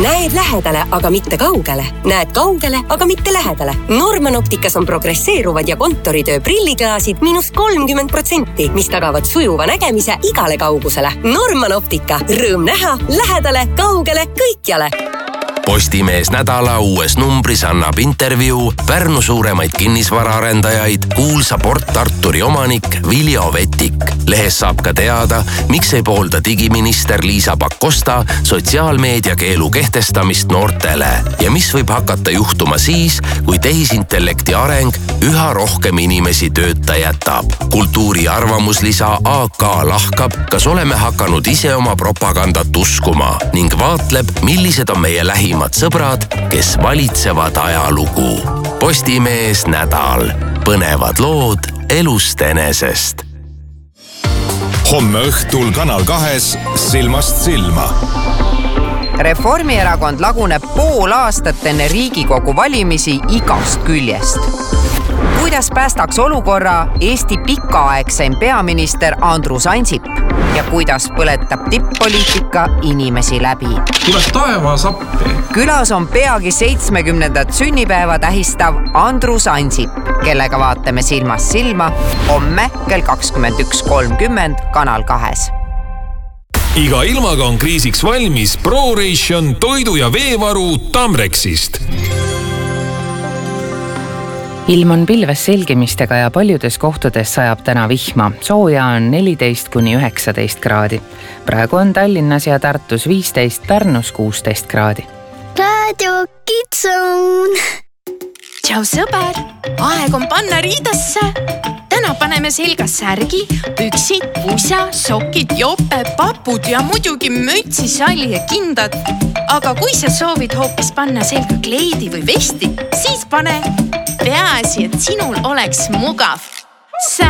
Näed lähedale, aga mitte kaugele. Näed kaugele, aga mitte lähedale. Norman Opticas on progresseeruvad ja kontoritöö prilliklaasid -30%, mis tagavad sujuva nägemise igale kaugusele. Norman Optica. Rõõm näha, lähedale, kaugele, kõikjale. Postimees nädala uues numbris annab intervjuu Pärnu suuremaid kinnisvaraarendajaid kuulsa Port Arturi omanik Viljo Vetik. Lehes saab ka teada, miks ei poolda digiminister Liisa Pakosta sotsiaalmeedia keelu kehtestamist noortele ja mis võib hakata juhtuma siis, kui tehisintellekti areng üha rohkem inimesi tööta jätab. Kultuuri arvamuslisa AK lahkab, kas oleme hakanud ise oma propagandat uskuma ning vaatleb, millised on meie lähimad sõbrad, kes valitsevad ajalugu. Postimees nädal. Põnevad lood elust enesest. Homme õhtul Kanal 2 Silmast silma. Reformierakond laguneb pool aastat enne Riigikogu valimisi igast küljest. Kuidas päästaks olukorra Eesti pikaaegseim peaminister Andrus Ansip ja kuidas põletab tipp-poliitika inimesi läbi. Tuleb taevas appi. Külas on peagi 70. sünnipäeva tähistav Andrus Ansip, kellega vaatame Silmast silma homme kell 21.30 Kanal 2. Iga ilmaga on kriisiks valmis ProRation toidu- ja veevaru Tamrexist. Ilm on pilves selgimistega ja paljudes kohtades sajab täna vihma. Sooja on 14–19 kraadi. Praegu on Tallinnas ja Tartus 15, Pärnus 16 kraadi. Radio Kitsun! Tšau sõber! Aeg on panna riidasse! Täna paneme selga särgi, püksid, pusa, sokid, jope, papud ja muidugi mütsi, salli ja kindad. Aga kui sa soovid hoopis panna selga kleidi või vesti, siis pane. Peaasi, et sinul oleks mugav.